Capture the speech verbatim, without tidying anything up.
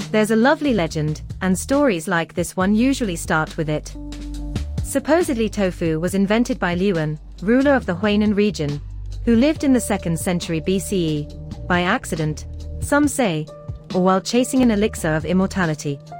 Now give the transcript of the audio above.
There's a lovely legend, and stories like this one usually start with it. Supposedly tofu was invented by Liuan, ruler of the Huainan region, who lived in the second century B C E, by accident, some say, or while chasing an elixir of immortality.